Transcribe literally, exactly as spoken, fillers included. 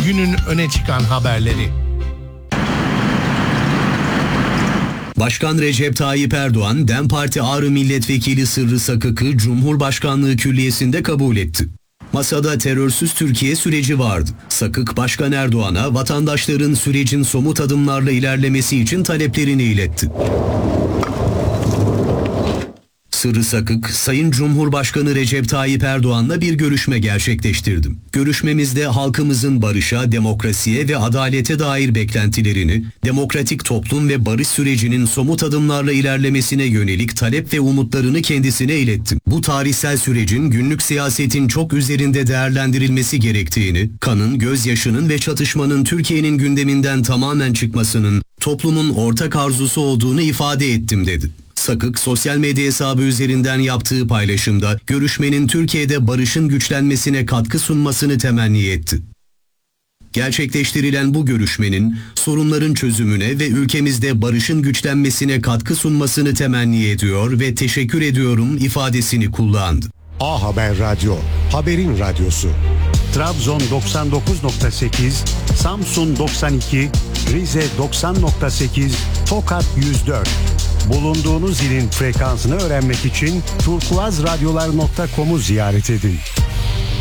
günün öne çıkan haberleri. Başkan Recep Tayyip Erdoğan, DEM Parti Ağrı Milletvekili Sırrı Sakık'ı Cumhurbaşkanlığı Külliyesi'nde kabul etti. Masada terörsüz Türkiye süreci vardı. Sakık, Başkan Erdoğan'a vatandaşların sürecin somut adımlarla ilerlemesi için taleplerini iletti. Sırrı Sakık, Sayın Cumhurbaşkanı Recep Tayyip Erdoğan'la bir görüşme gerçekleştirdim. Görüşmemizde halkımızın barışa, demokrasiye ve adalete dair beklentilerini, demokratik toplum ve barış sürecinin somut adımlarla ilerlemesine yönelik talep ve umutlarını kendisine ilettim. Bu tarihsel sürecin günlük siyasetin çok üzerinde değerlendirilmesi gerektiğini, kanın, gözyaşının ve çatışmanın Türkiye'nin gündeminden tamamen çıkmasının toplumun ortak arzusu olduğunu ifade ettim dedi. Sakık, sosyal medya hesabı üzerinden yaptığı paylaşımda görüşmenin Türkiye'de barışın güçlenmesine katkı sunmasını temenni etti. Gerçekleştirilen bu görüşmenin sorunların çözümüne ve ülkemizde barışın güçlenmesine katkı sunmasını temenni ediyor ve teşekkür ediyorum ifadesini kullandı. A Haber Radyo, haberin radyosu. Trabzon doksan dokuz nokta sekiz, Samsun doksan iki, Rize doksan nokta sekiz, Tokat yüz dört. Bulunduğunuz ilin frekansını öğrenmek için turkuazradyolar nokta com'u ziyaret edin.